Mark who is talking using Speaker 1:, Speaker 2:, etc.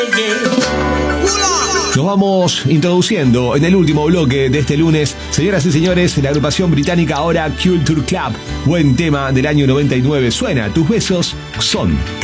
Speaker 1: Nos vamos introduciendo en el último bloque de este lunes. Señoras y señores, la agrupación británica ahora Culture Club. Buen tema del año 99. Suena, tus besos son